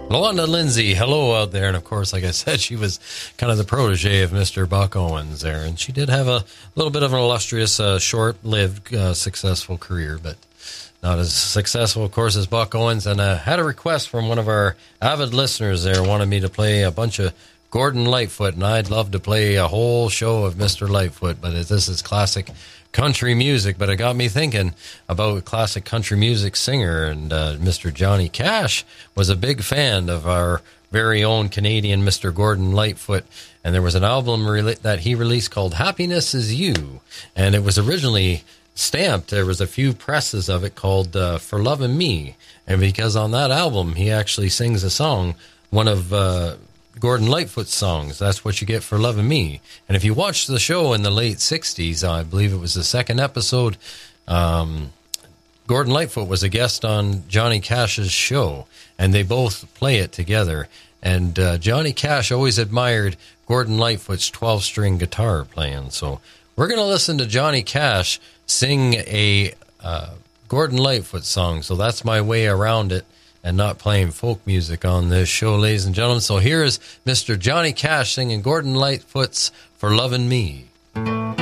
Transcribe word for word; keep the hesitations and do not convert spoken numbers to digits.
Luanda Lindsay, hello out there. And of course, like I said, she was kind of the protege of Mister Buck Owens there. And she did have a little bit of an illustrious, uh, short-lived, uh, successful career, but not as successful, of course, as Buck Owens. And I uh, had a request from one of our avid listeners there, wanted me to play a bunch of Gordon Lightfoot, and I'd love to play a whole show of Mister Lightfoot, but this is classic country music. But it got me thinking about classic country music singer, and uh, Mister Johnny Cash was a big fan of our very own Canadian Mister Gordon Lightfoot, and there was an album re- that he released called Happiness Is You, and it was originally stamped. There was a few presses of it called uh, For Lovin' Me, and because on that album he actually sings a song, one of uh, Gordon Lightfoot's songs, That's What You Get for Loving Me. And if you watch the show in the late sixties, I believe it was the second episode, um, Gordon Lightfoot was a guest on Johnny Cash's show, and they both play it together. And uh, Johnny Cash always admired Gordon Lightfoot's twelve-string guitar playing. So we're going to listen to Johnny Cash sing a uh, Gordon Lightfoot song. So that's my way around it, and not playing folk music on this show, ladies and gentlemen. So here is Mister Johnny Cash singing Gordon Lightfoot's For Lovin' Me.